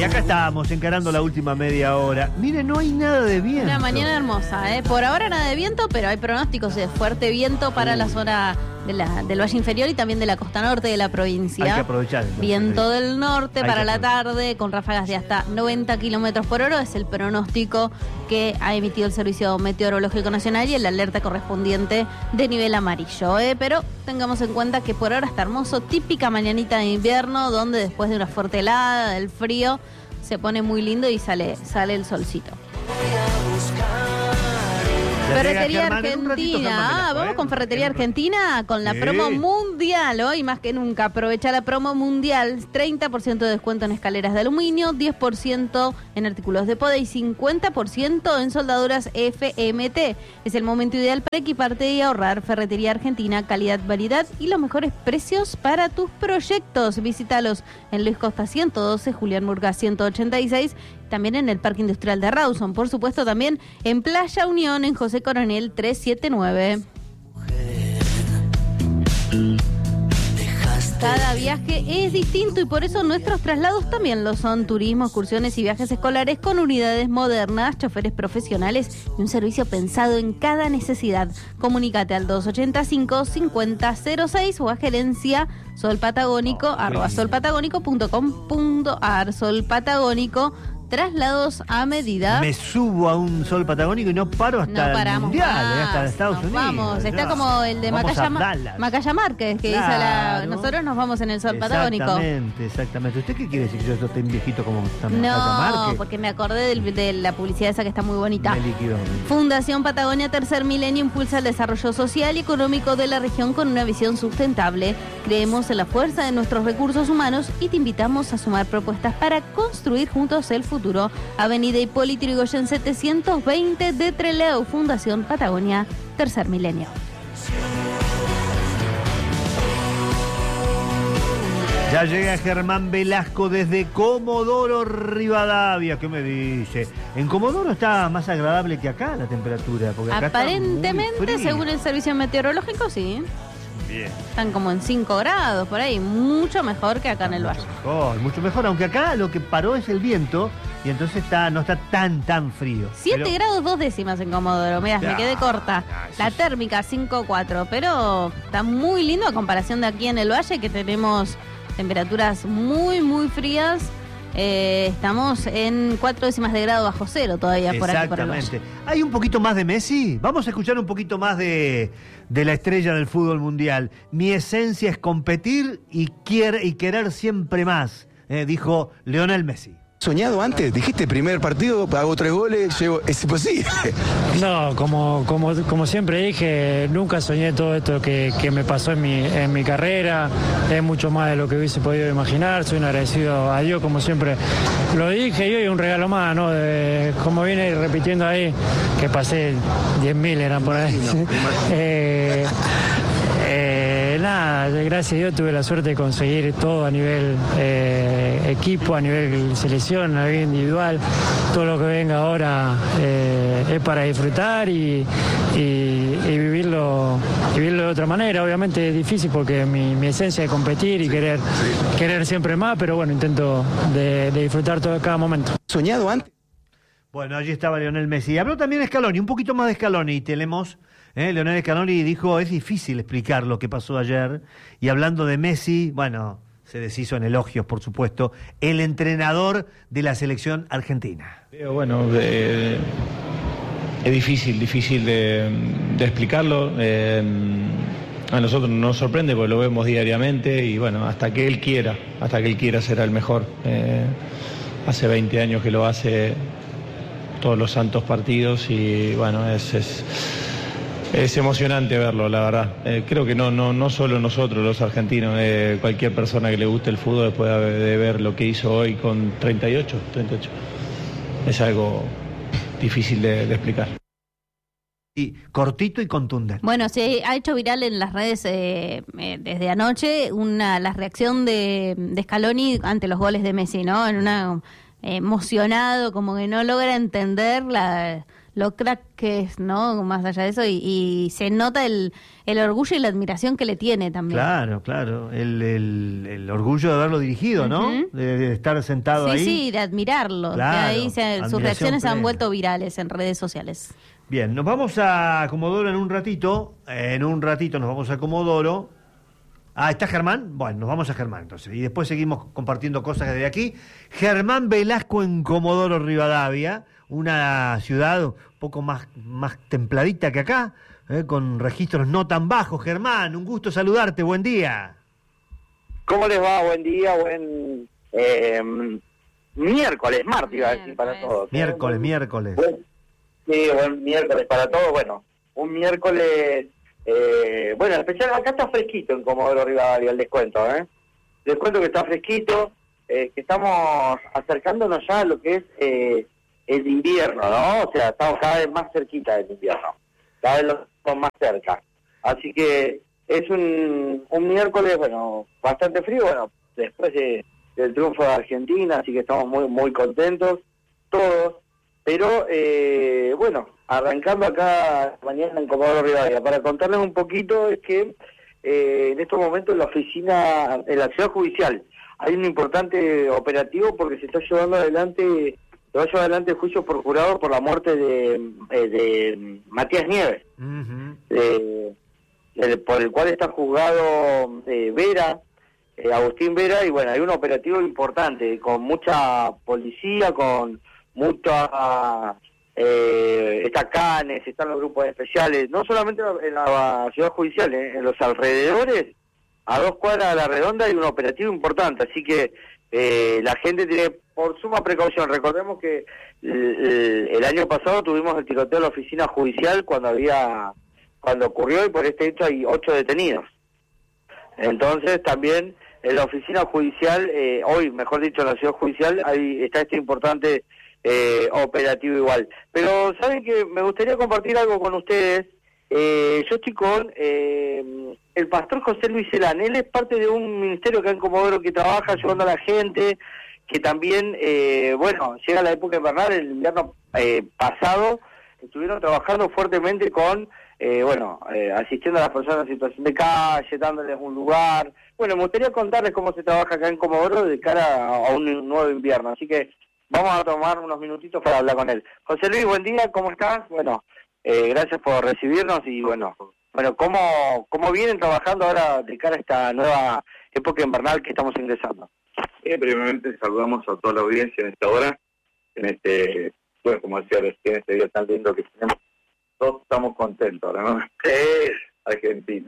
acá estamos encarando la última media hora. Mire, no hay nada de viento. Una mañana hermosa, ¿eh? Por ahora nada de viento, pero hay pronósticos de fuerte viento para la zona del Valle Inferior y también de la costa norte de la provincia. Hay que aprovechar. Entonces, viento del norte hay para que la aprovechar. tarde con ráfagas de hasta 90 kilómetros por hora. Es el pronóstico que ha emitido el Servicio Meteorológico Nacional y el alerta correspondiente de nivel amarillo, ¿eh? Pero tengamos en cuenta que por ahora está hermoso, típica mañanita de invierno, donde después de una fuerte helada, del frío, se pone muy lindo y sale el solcito. Ya Ferretería llega Germán, en un ratito Germán Argentina. Velasco, Vamos con Ferretería En un ratito. Argentina con la Sí. promo mundial hoy más que nunca. Aprovecha la promo mundial, 30% de descuento en escaleras de aluminio, 10% en artículos de poda y 50% en soldaduras FMT. Es el momento ideal para equiparte y ahorrar. Ferretería Argentina, calidad, variedad y los mejores precios para tus proyectos. Visítalos en Luis Costa 112, Julián Murga 186, también en el Parque Industrial de Rawson. Por supuesto también en Playa Unión, en José Coronel 379. Cada viaje es distinto y por eso nuestros traslados también lo son. Turismo, excursiones y viajes escolares con unidades modernas, choferes profesionales y un servicio pensado en cada necesidad. Comunícate al 285-5006 o a gerencia solpatagónico @solpatagónico.com.ar. Sol Patagónico, traslados a medida. Me subo a un sol patagónico y no paro hasta No paramos el mundial, más, hasta Estados nos Unidos. Vamos, está No. como el de Vamos a Dallas. Macaya Márquez, que Claro. dice nosotros nos vamos en el sol patagónico. Exactamente. ¿Usted qué quiere decir que yo estoy tan viejito como Macaya No, Márquez? porque me acordé de la publicidad esa que está muy bonita. Me liquidó. Fundación Patagonia Tercer Milenio impulsa el desarrollo social y económico de la región con una visión sustentable. Creemos en la fuerza de nuestros recursos humanos y te invitamos a sumar propuestas para construir juntos el futuro. Avenida Hipólito Yrigoyen 720 de Trelew, Fundación Patagonia Tercer Milenio. Ya llega Germán Velasco desde Comodoro Rivadavia. ¿Qué me dice? En Comodoro está más agradable que acá la temperatura. Porque acá está muy Aparentemente, frío. según el servicio meteorológico, sí. Bien. Están como en 5 grados por ahí, mucho mejor que acá en el valle. Mucho mejor, aunque acá lo que paró es el viento y entonces no está tan frío. 7 Pero- grados 2 décimas en Comodoro, mirá, me quedé corta. La térmica 5,4, pero está muy lindo a comparación de aquí en el valle, que tenemos temperaturas muy, muy frías. Estamos en 4 décimas de grado bajo cero todavía por aquí por el valle. Exactamente. ¿Hay un poquito más de Messi? Vamos a escuchar un poquito más de la estrella del fútbol mundial. Mi esencia es competir y querer siempre más, dijo Lionel Messi. ¿Soñado antes? Dijiste primer partido, hago 3 goles, llego, es imposible. No, como siempre dije, nunca soñé todo esto que me pasó en mi carrera. Es mucho más de lo que hubiese podido imaginar. Soy un agradecido a Dios, como siempre lo dije, y hoy un regalo más, ¿no? Como viene repitiendo ahí, que pasé 10.000 eran por ahí. Nada, gracias a Dios tuve la suerte de conseguir todo a nivel equipo, a nivel selección, a nivel individual. Todo lo que venga ahora es para disfrutar y vivirlo de otra manera. Obviamente es difícil porque mi esencia es competir y querer siempre más, pero bueno, intento de disfrutar cada momento. ¿Soñado antes? Bueno, allí estaba Lionel Messi. Habló también Scaloni, un poquito más de Scaloni. Tenemos, Lionel Scaloni dijo, es difícil explicar lo que pasó ayer. Y hablando de Messi, bueno, se deshizo en elogios, por supuesto, el entrenador de la selección argentina. Pero bueno, es difícil de explicarlo. A nosotros nos sorprende porque lo vemos diariamente y bueno, hasta que él quiera será el mejor. Hace 20 años que lo hace todos los santos partidos y bueno, es emocionante verlo, la verdad. Creo que no solo nosotros los argentinos, cualquier persona que le guste el fútbol después de ver lo que hizo hoy con 38. Es algo difícil de explicar. Y cortito y contundente. Bueno, se ha hecho viral en las redes desde anoche la reacción de Scaloni ante los goles de Messi, ¿no? En una emocionado, como que no logra entender lo crack que es, ¿no? Más allá de eso, y se nota el orgullo y la admiración que le tiene también. Claro, el orgullo de haberlo dirigido, ¿no? De estar sentado ahí. Sí, de admirarlo. Claro, que ahí sus reacciones se han vuelto virales en redes sociales. Bien, nos vamos a Comodoro en un ratito nos vamos a Comodoro. ¿Está Germán? Bueno, nos vamos a Germán entonces. Y después seguimos compartiendo cosas desde aquí. Germán Velasco en Comodoro Rivadavia, una ciudad un poco más templadita que acá, con registros no tan bajos. Germán, un gusto saludarte, buen día. ¿Cómo les va? Buen día, buen miércoles, martes iba a decir para todos. Miércoles. Buen miércoles para todos. Bueno, un miércoles... en especial acá está fresquito en Comodoro Rivadavia, les cuento, Les cuento que está fresquito, que estamos acercándonos ya a lo que es el invierno, ¿no? O sea, estamos cada vez más cerquita del invierno, cada vez lo estamos más cerca. Así que es un miércoles, bastante frío, después del triunfo de Argentina, así que estamos muy, muy contentos, todos. Pero, arrancando acá mañana en Comodoro Rivadavia, para contarles un poquito, es que en estos momentos en la oficina, en la ciudad judicial, hay un importante operativo porque se va a llevar adelante el juicio por jurado por la muerte de Matías Nieves, por el cual está juzgado Vera, Agustín Vera, y hay un operativo importante, con mucha policía, con mucha... está Canes, están los grupos especiales, no solamente en la ciudad judicial, en los alrededores, a 2 cuadras de la redonda hay un operativo importante, así que la gente tiene por suma precaución. Recordemos que el año pasado tuvimos el tiroteo en la oficina judicial cuando ocurrió, y por este hecho hay 8 detenidos. Entonces también en la oficina judicial, hoy mejor dicho en la ciudad judicial, está este importante operativo igual. Pero saben que me gustaría compartir algo con ustedes. Yo estoy con el pastor José Luis Celán. Él es parte de un ministerio acá en Comodoro que trabaja ayudando a la gente, que también, llega la época invernal, el invierno pasado, estuvieron trabajando fuertemente con, asistiendo a las personas en situación de calle, dándoles un lugar. Me gustaría contarles cómo se trabaja acá en Comodoro de cara a un nuevo invierno, así que vamos a tomar unos minutitos para hablar con él. José Luis, buen día, ¿cómo estás? Gracias por recibirnos y ¿cómo vienen trabajando ahora de cara a esta nueva época invernal que estamos ingresando? Primeramente saludamos a toda la audiencia en esta hora, en este, como decía recién, este día tan lindo que tenemos. Todos estamos contentos ahora, ¿no? Argentina.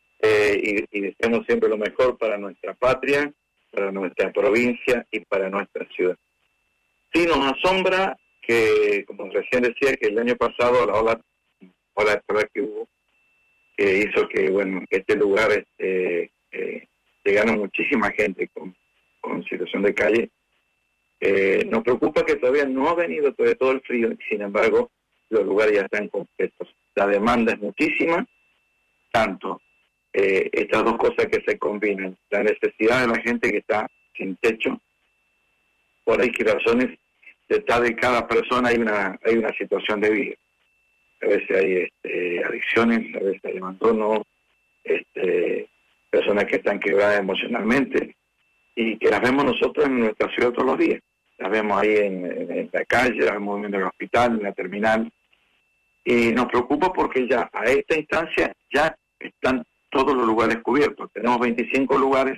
Y deseamos siempre lo mejor para nuestra patria, para nuestra provincia y para nuestra ciudad. Sí nos asombra que, como recién decía, que el año pasado la ola de calor que hubo, que hizo que, este lugar llegara muchísima gente con situación de calle. Nos preocupa que todavía no ha venido todo el frío, sin embargo, los lugares ya están completos. La demanda es muchísima, tanto estas dos cosas que se combinan, la necesidad de la gente que está sin techo, por ahí que razones detrás de cada persona hay una situación de vida. A veces hay adicciones, a veces hay abandono, personas que están quebradas emocionalmente y que las vemos nosotros en nuestra ciudad todos los días. Las vemos ahí en la calle, las vemos en el hospital, en la terminal, y nos preocupa porque ya a esta instancia ya están todos los lugares cubiertos. Tenemos 25 lugares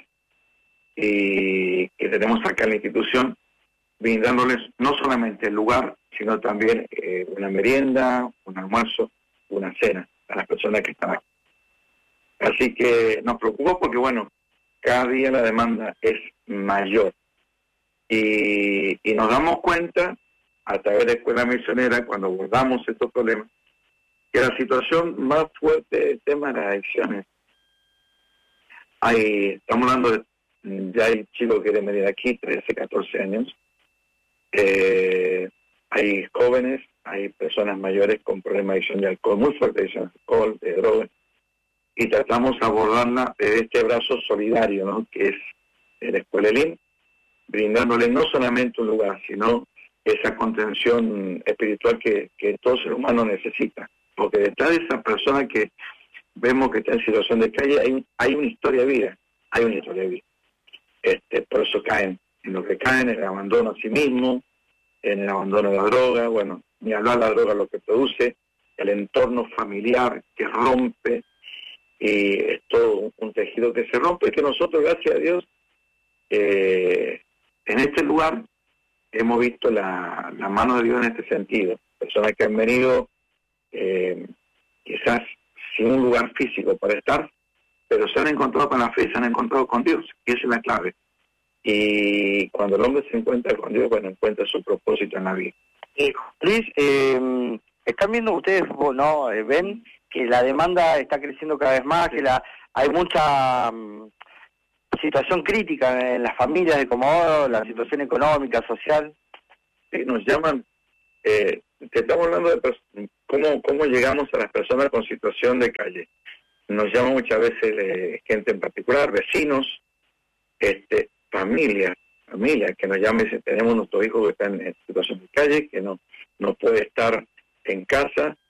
y que tenemos acá en la institución, brindándoles no solamente el lugar, sino también una merienda, un almuerzo, una cena a las personas que están aquí. Así que nos preocupa porque, cada día la demanda es mayor. Y nos damos cuenta, a través de Escuela Misionera, cuando abordamos estos problemas, que la situación más fuerte es el tema de las adicciones. Estamos hablando de, ya hay chicos que deben venir aquí, 13, 14 años, hay jóvenes, hay personas mayores con problemas de adicción de alcohol, muy fuerte adicción de alcohol, de drogas, y tratamos de abordarla de este brazo solidario, ¿no?, que es la Escuela Elín, brindándole no solamente un lugar, sino esa contención espiritual que todo ser humano necesita. Porque detrás de esa persona que vemos que está en situación de calle hay una historia de vida, por eso caen en lo que caen, en el abandono a sí mismo, en el abandono de la droga, bueno, ni hablar de la droga lo que produce, el entorno familiar que rompe, y es todo un tejido que se rompe, que nosotros, gracias a Dios, en este lugar hemos visto la mano de Dios en este sentido. Personas que han venido quizás sin un lugar físico para estar, pero se han encontrado con la fe, se han encontrado con Dios, y esa es la clave. Y cuando el hombre se encuentra con Dios, bueno, encuentra su propósito en la vida. Luis, están viendo ustedes, ¿no? Ven que la demanda está creciendo cada vez más, que hay mucha situación crítica en las familias de Comodoro, la situación económica, social. Sí, nos llaman, te estamos hablando de cómo llegamos a las personas con situación de calle. Nos llaman muchas veces gente en particular, vecinos, familias que nos llaman y dicen, tenemos nuestro hijo que está en situación de calle, que no puede estar en casa,